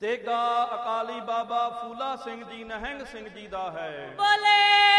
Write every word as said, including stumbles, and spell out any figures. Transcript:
ਤੇਗਾ ਅਕਾਲੀ ਬਾਬਾ ਫੂਲਾ ਸਿੰਘ ਜੀ ਨਿਹੰਗ ਸਿੰਘ ਜੀ ਦਾ ਹੈ। ਬੋਲੇ